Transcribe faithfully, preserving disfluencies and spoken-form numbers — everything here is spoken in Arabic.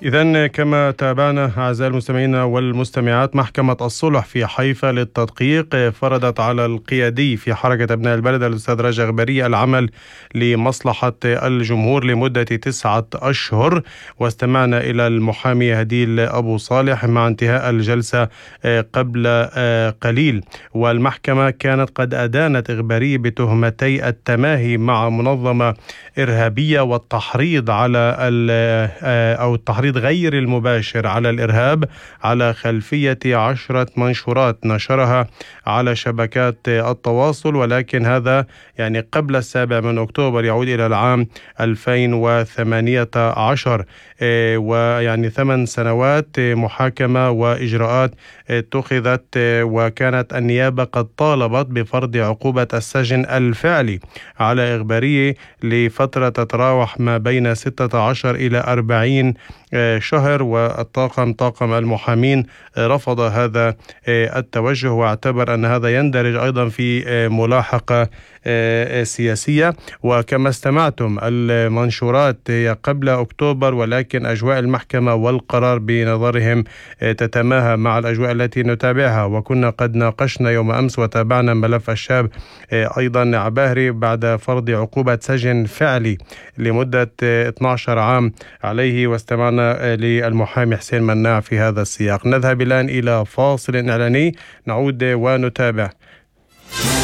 إذن كما تابعنا أعزائي المستمعين والمستمعات، محكمة الصلح في حيفا للتدقيق فرضت على القيادي في حركة أبناء البلد الأستاذ رجا غبري العمل لمصلحة الجمهور لمدة تسعة أشهر. واستمعنا إلى المحامي هديل أبو صالح مع انتهاء الجلسة قبل قليل. والمحكمة كانت قد أدانت غبري بتهمتي التماهي مع منظمة إرهابية والتحريض على أو التحريض غير المباشر على الإرهاب على خلفية عشرة منشورات نشرها على شبكات التواصل، ولكن هذا يعني قبل السابع من أكتوبر، يعود إلى العام ألفين وثمانية عشر، ويعني ثمان سنوات محاكمة وإجراءات اتخذت، وكانت النيابة قد طالبت بفرض عقوبة السجن الفعلي على إغبارية لفترة تتراوح ما بين ستة عشر إلى أربعين شهر. والطاقم طاقم المحامين رفض هذا التوجه، واعتبر أن هذا يندرج أيضا في ملاحقة سياسية. وكما استمعتم المنشورات هي قبل أكتوبر، ولكن أجواء المحكمة والقرار بنظرهم تتماهى مع الأجواء التي نتابعها. وكنا قد ناقشنا يوم أمس وتابعنا ملف الشاب أيضا عباهري بعد فرض عقوبة سجن فعلي لمدة اثني عشر عام عليه، واستمعنا للمحامي حسين مناع في هذا السياق. نذهب الآن إلى فاصل إعلاني، نعود ونتابع.